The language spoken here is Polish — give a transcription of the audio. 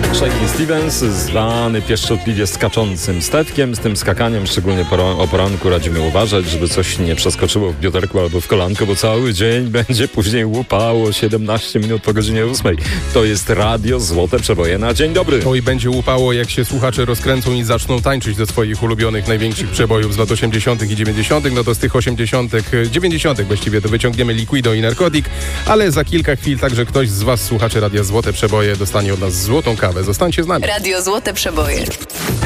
Shakin' Stevens, zwany pieszczotliwie skaczącym Stefkiem. Z tym skakaniem, szczególnie o poranku, radzimy uważać, żeby coś nie przeskoczyło w bioderku albo w kolanko, bo cały dzień będzie później łupało 17 minut po godzinie 8. To jest Radio Złote Przeboje na dzień dobry. Oj, będzie łupało, jak się słuchacze rozkręcą i zaczną tańczyć do swoich ulubionych, największych przebojów z lat 80. i 90. No to z tych 80., 90. właściwie to wyciągniemy Liquido i Narcotic, ale za kilka chwil także ktoś z was, słuchaczy Radia Złote Przeboje, dostanie od nas złotą kawę. Zostańcie z nami. Radio Złote Przeboje.